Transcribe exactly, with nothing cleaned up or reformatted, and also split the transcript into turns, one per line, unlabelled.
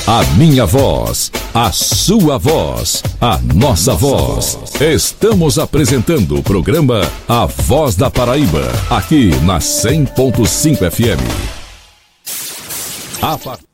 A minha voz, a sua voz, a nossa voz. Estamos apresentando o programa A Voz da Paraíba, aqui na cem ponto cinco F M. A